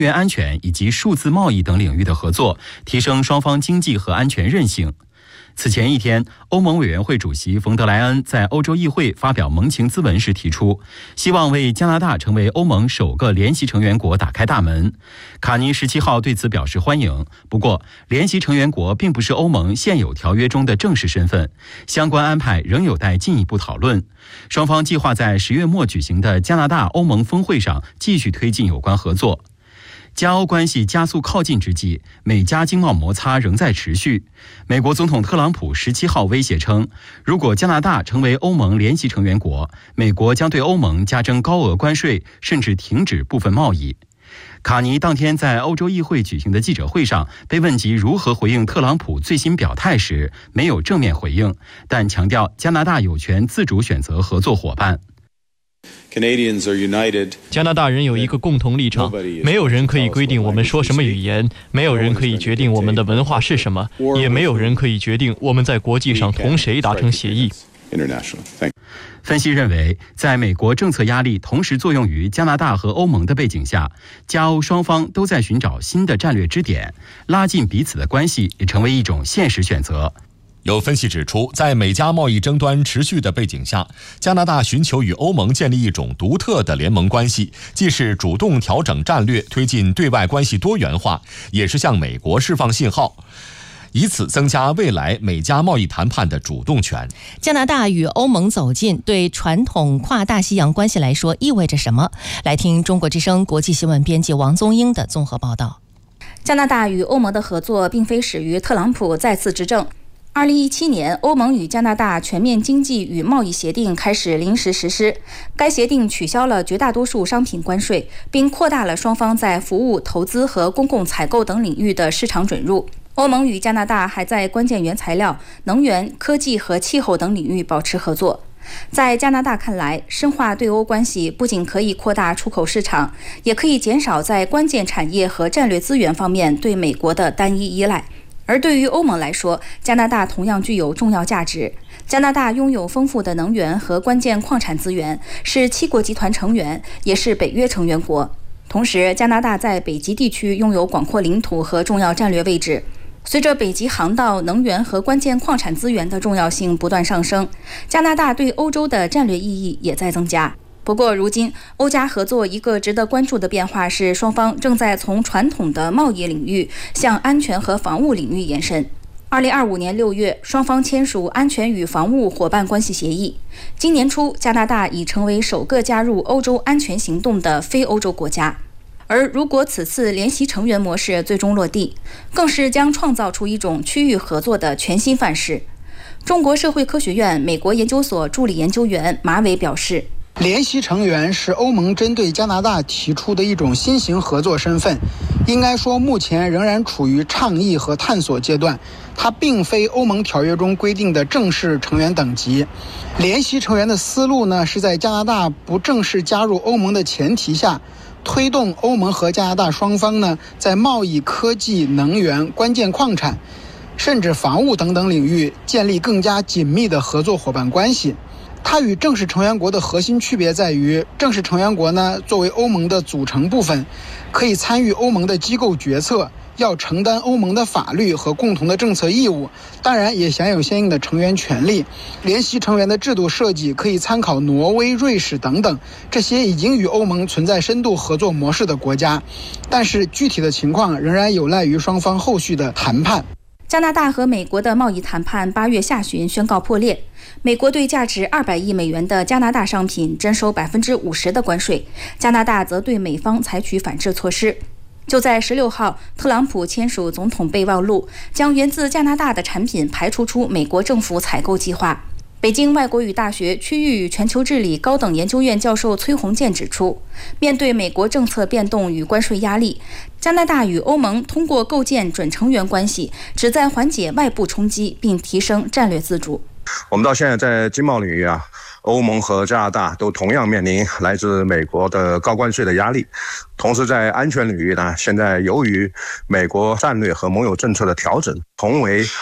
源安全以及数字贸易等领域的合作，提升双方经济和安全韧性。此前一天，欧盟委员会主席冯德莱恩在欧洲议会发表盟情咨文时提出，希望为加拿大成为欧盟首个联席成员国打开大门。卡尼17号对此表示欢迎，不过联席成员国并不是欧盟现有条约中的正式身份，相关安排仍有待进一步讨论。双方计划在10月末举行的加拿大欧盟峰会上继续推进有关合作。加欧关系加速靠近之际，美加经贸摩擦仍在持续。美国总统特朗普17号威胁称，如果加拿大成为欧盟联席成员国，美国将对欧盟加征高额关税，甚至停止部分贸易。卡尼当天在欧洲议会举行的记者会上被问及如何回应特朗普最新表态时，没有正面回应，但强调加拿大有权自主选择合作伙伴。 加拿大人有一个共同立场，没有人可以规定我们说什么语言，没有人可以决定我们的文化是什么，也没有人可以决定我们在国际上同谁达成协议。 分析认为，在美国政策压力同时作用于加拿大和欧盟的背景下，加欧双方都在寻找新的战略支点，拉近彼此的关系也成为一种现实选择。 有分析指出，在美加贸易争端持续的背景下，加拿大寻求与欧盟建立一种独特的联盟关系，既是主动调整战略，推进对外关系多元化，也是向美国释放信号，以此增加未来美加贸易谈判的主动权。 加拿大与欧盟走近，对传统跨大西洋关系来说意味着什么？来听中国之声国际新闻编辑王宗英的综合报道。 加拿大与欧盟的合作并非始于特朗普再次执政。2017年，欧盟与加拿大全面经济与贸易协定开始临时实施。该协定取消了绝大多数商品关税，并扩大了双方在服务、投资和公共采购等领域的市场准入。欧盟与加拿大还在关键原材料、能源、科技和气候等领域保持合作。在加拿大看来，深化对欧关系不仅可以扩大出口市场，也可以减少在关键产业和战略资源方面对美国的单一依赖。而对于欧盟来说，加拿大同样具有重要价值。加拿大拥有丰富的能源和关键矿产资源，是7国集团成员，也是北约成员国。同时，加拿大在北极地区拥有广阔领土和重要战略位置。随着北极航道、能源和关键矿产资源的重要性不断上升，加拿大对欧洲的战略意义也在增加。不过，如今欧加合作一个值得关注的变化是，双方正在从传统的贸易领域向安全和防务领域延伸。2025年6月，双方签署安全与防务伙伴关系协议。今年初，加拿大已成为首个加入欧洲安全行动的非欧洲国家。而如果此次联席成员模式最终落地，更是将创造出一种区域合作的全新范式。中国社会科学院美国研究所助理研究员马伟表示， 联席成员是欧盟针对加拿大提出的一种新型合作身份，应该说目前仍然处于倡议和探索阶段，它并非欧盟条约中规定的正式成员等级。联席成员的思路呢，是在加拿大不正式加入欧盟的前提下，推动欧盟和加拿大双方呢，在贸易、科技、能源、关键矿产，甚至防务等等领域建立更加紧密的合作伙伴关系。它与正式成员国的核心区别在于，正式成员国呢，作为欧盟的组成部分，可以参与欧盟的机构决策，要承担欧盟的法律和共同的政策义务，当然也享有相应的成员权利。联席成员的制度设计可以参考挪威、瑞士等等这些已经与欧盟存在深度合作模式的国家，但是具体的情况仍然有赖于双方后续的谈判。 加拿大和美国的贸易谈判8月下旬宣告破裂，美国对价值200亿美元的加拿大商品征收50%的关税，加拿大则对美方采取反制措施。就在16号，特朗普签署总统备忘录，将源自加拿大的产品排除出美国政府采购计划。北京外国语大学区域与全球治理高等研究院教授崔洪建指出，面对美国政策变动与关税压力，加拿大与欧盟通过构建准成员关系，旨在缓解外部冲击并提升战略自主。 我们到现在在经贸领域欧盟和加拿大都同样面临来自美国的高关税的压力。同时在安全领域呢，现在由于美国战略和盟友政策的调整，同为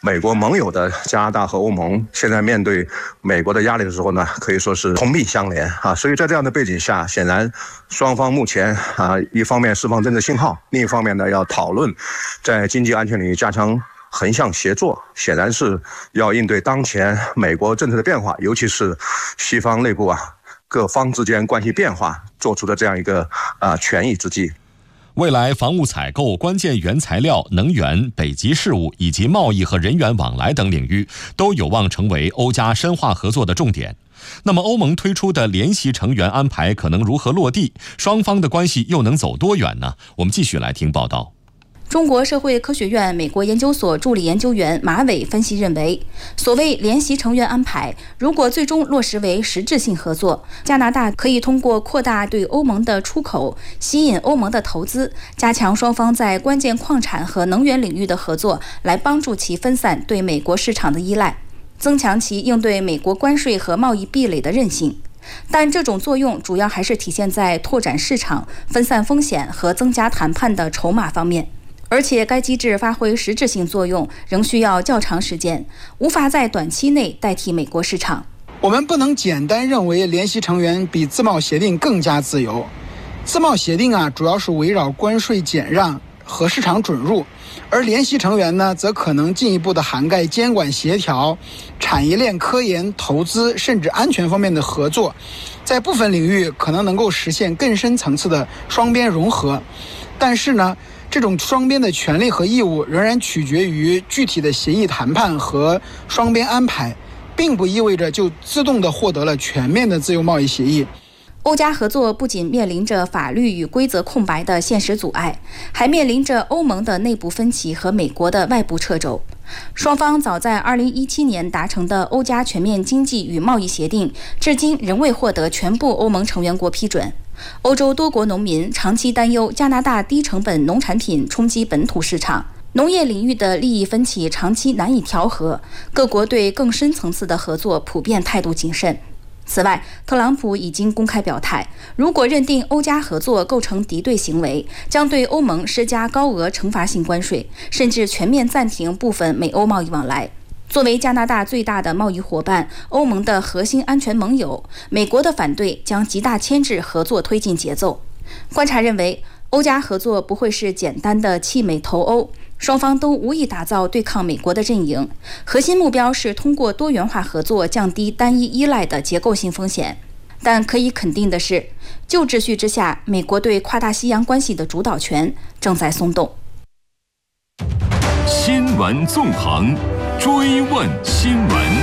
美国盟友的加拿大和欧盟现在面对美国的压力的时候呢，可以说是同病相怜啊。所以在这样的背景下，显然双方目前一方面释放政治信号，另一方面呢要讨论在经济安全领域加强横向协作，显然是要应对当前美国政策的变化，尤其是西方内部各方之间关系变化做出的这样一个权宜之计。 未来防务采购、关键原材料、能源、北极事务以及贸易和人员往来等领域都有望成为欧加深化合作的重点。那么欧盟推出的联席成员安排可能如何落地？双方的关系又能走多远呢？我们继续来听报道。 中国社会科学院美国研究所助理研究员马伟分析认为，所谓联席成员安排，如果最终落实为实质性合作，加拿大可以通过扩大对欧盟的出口，吸引欧盟的投资，加强双方在关键矿产和能源领域的合作，来帮助其分散对美国市场的依赖，增强其应对美国关税和贸易壁垒的韧性。但这种作用主要还是体现在拓展市场、分散风险和增加谈判的筹码方面。而且该机制发挥实质性作用仍需要较长时间，无法在短期内代替美国市场。 我们不能简单认为联席成员比自贸协定更加自由。自贸协定主要是围绕关税减让和市场准入，而联席成员呢，则可能进一步的涵盖监管协调、产业链科研、投资甚至安全方面的合作，在部分领域可能能够实现更深层次的双边融合。但是呢，这种双边的权利和义务仍然取决于具体的协议谈判和双边安排，并不意味着就自动地获得了全面的自由贸易协议。 欧加合作不仅面临着法律与规则空白的现实阻碍，还面临着欧盟的内部分歧和美国的外部掣肘。双方早在2017年达成的欧加全面经济与贸易协定，至今仍未获得全部欧盟成员国批准。欧洲多国农民长期担忧加拿大低成本农产品冲击本土市场，农业领域的利益分歧长期难以调和，各国对更深层次的合作普遍态度谨慎。此外，特朗普已经公开表态，如果认定欧加合作构成敌对行为，将对欧盟施加高额惩罚性关税，甚至全面暂停部分美欧贸易往来。作为加拿大最大的贸易伙伴，欧盟的核心安全盟友，美国的反对将极大牵制合作推进节奏。观察认为，欧加合作不会是简单的弃美投欧，双方都无意打造对抗美国的阵营，核心目标是通过多元化合作降低单一依赖的结构性风险。但可以肯定的是，旧秩序之下，美国对跨大西洋关系的主导权正在松动。 新闻纵横，追问新闻。